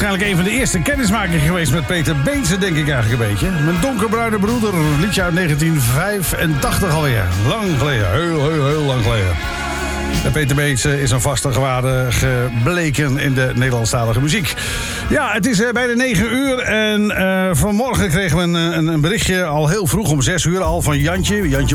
waarschijnlijk een van de eerste kennismakingen geweest met Peter Beense, denk ik eigenlijk een beetje. Mijn donkerbruine broeder, liedje uit 1985 alweer. Lang geleden, heel lang geleden. Peter Beense is een vaste gewaarde gebleken in de Nederlandstalige muziek. Ja, het is bijna 9 uur en vanmorgen kregen we een berichtje al heel vroeg om 6 uur al van Jantje. Jantje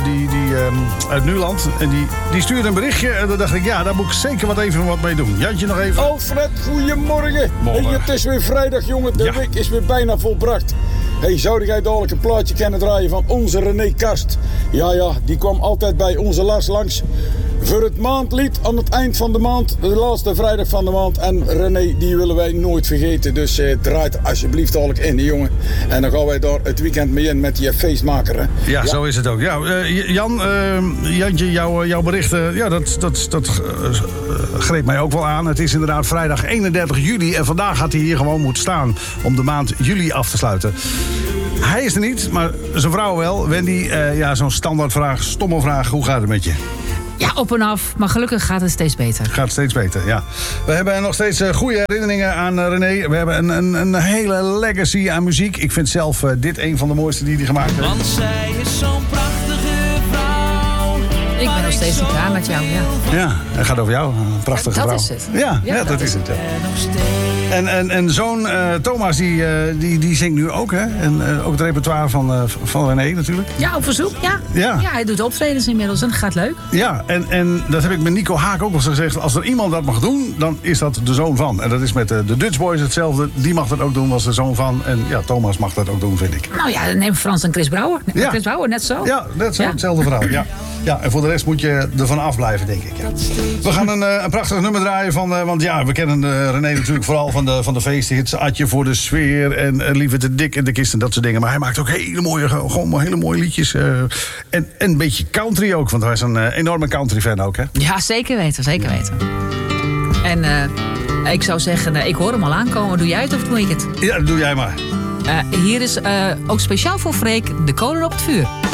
uit Nuland. En die stuurde een berichtje en dan dacht ik, ja, daar moet ik zeker wat mee doen. Jantje nog even. Alfred, goedemorgen. Hey, het is weer vrijdag, jongen. De week is weer bijna volbracht. Hey, zou jij dadelijk een plaatje kunnen draaien van onze René Karst? Ja, die kwam altijd bij onze Lars langs voor het maandlied aan het eind van de maand, de laatste vrijdag van de maand. En René, die willen wij nooit vergeten, dus draai er alsjeblieft dadelijk in, jongen. En dan gaan wij daar het weekend mee in met die feestmaker, hè? Ja, zo is het ook. Ja, Jantje, jouw berichten, ja, dat greep mij ook wel aan. Het is inderdaad vrijdag 31 juli en vandaag had hij hier gewoon moeten staan om de maand juli af te sluiten. Hij is er niet, maar zijn vrouw wel. Wendy, zo'n standaardvraag, stomme vraag, hoe gaat het met je? Ja, op en af, maar gelukkig gaat het steeds beter. Gaat steeds beter, ja. We hebben nog steeds goede herinneringen aan René. We hebben een hele legacy aan muziek. Ik vind zelf dit een van de mooiste die hij gemaakt heeft. Want zij is zo'n prachtige vrouw. Ik ben nog steeds niet klaar met jou, ja. Ja, het gaat over jou. Een prachtige vrouw. Dat is het. Ja, dat is het. Ja. En zoon Thomas, die zingt nu ook, hè? En ook het repertoire van René natuurlijk. Ja, op verzoek, ja. Ja, hij doet optredens inmiddels en dat gaat leuk. Ja, en dat heb ik met Nico Haak ook nog gezegd. Als er iemand dat mag doen, dan is dat de zoon van. En dat is met de Dutch Boys hetzelfde. Die mag dat ook doen, was de zoon van. En ja, Thomas mag dat ook doen, vind ik. Nou ja, dan neem Frans en Chris Brouwer. Ja. Chris Brouwer, net zo. Ja, net zo, hetzelfde verhaal. Ja, en voor de rest moet je ervan afblijven, denk ik. Ja. We gaan een prachtig nummer draaien want ja, we kennen René natuurlijk vooral van de feesthits. Atje voor de sfeer en Liever te dik in de kist en dat soort dingen. Maar hij maakt ook hele mooie liedjes. En een beetje country ook, want hij is een enorme country fan ook, hè? Ja, zeker weten. En ik zou zeggen, ik hoor hem al aankomen. Doe jij het of doe ik het? Ja, doe jij maar. Hier is ook speciaal voor Freek de kolen op het vuur.